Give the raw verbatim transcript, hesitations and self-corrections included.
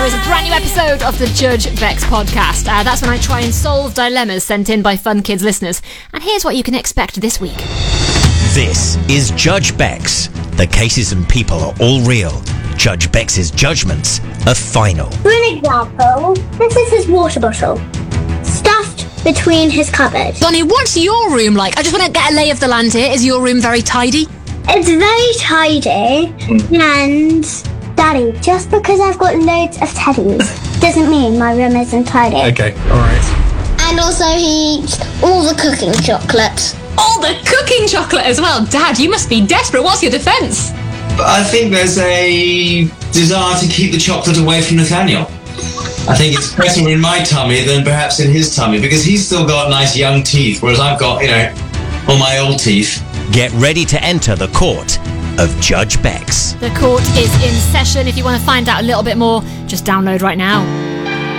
is a brand new episode of the Judge Bex podcast. Uh, that's when I try and solve dilemmas sent in by Fun Kids listeners. And here's what you can expect this week. This is Judge Bex. The cases and people are all real. Judge Bex's judgments are final. For an example, this is his water bottle, stuffed between his cupboards. Donnie, what's your room like? I just want to get a lay of the land here. Is your room very tidy? It's very tidy, and Daddy, just because I've got loads of teddies doesn't mean my room isn't tidy. Okay, alright. And also he eats all the cooking chocolates. All the cooking chocolate as well. Dad, you must be desperate. What's your defence? I think there's a desire to keep the chocolate away from Nathaniel. I think it's better in my tummy than perhaps in his tummy, because he's still got nice young teeth, whereas I've got, you know, all my old teeth. Get ready to enter the court of Judge Bex. The court is in session. If you want to find out a little bit more, just download right now.